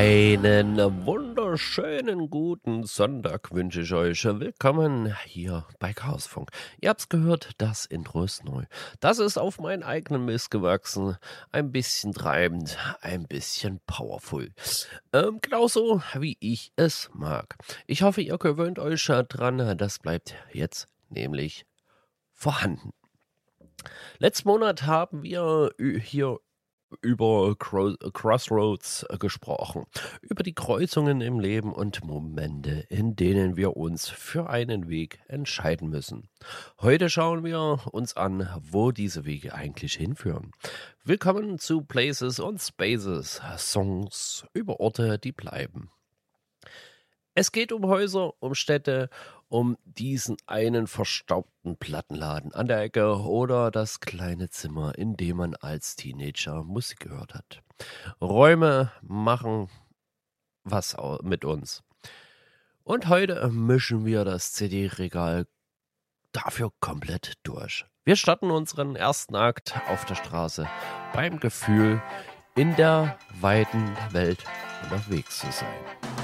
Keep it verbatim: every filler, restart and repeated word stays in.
Einen wunderschönen guten Sonntag wünsche ich euch. Willkommen hier bei Chaosfunk. Ihr habt's gehört, das Intro ist neu. Das ist auf meinen eigenen Mist gewachsen. Ein bisschen treibend, ein bisschen powerful. Ähm, genauso wie ich es mag. Ich hoffe, ihr gewöhnt euch dran. Das bleibt jetzt nämlich vorhanden. Letzten Monat haben wir hier über Cro Crossroads äh, gesprochen, über die Kreuzungen im Leben und Momente, in denen wir uns für einen Weg entscheiden müssen. Heute schauen wir uns an, wo diese Wege eigentlich hinführen. Willkommen zu Places und Spaces, Songs über Orte, die bleiben. Es geht um Häuser, um Städte, um diesen einen verstaubten Plattenladen an der Ecke oder das kleine Zimmer, in dem man als Teenager Musik gehört hat. Räume machen was au- mit uns. Und heute mischen wir das C D-Regal dafür komplett durch. Wir starten unseren ersten Akt auf der Straße beim Gefühl, in der weiten Welt unterwegs zu sein.